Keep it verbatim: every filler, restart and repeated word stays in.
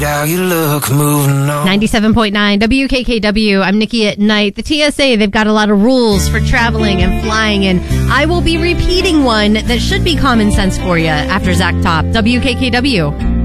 How you look moving on. ninety-seven point nine W K K W. I'm Nikki at Night. The T S A, they've got a lot of rules for traveling and flying, and I will be repeating one that should be common sense for you after Zach Top. W K K W.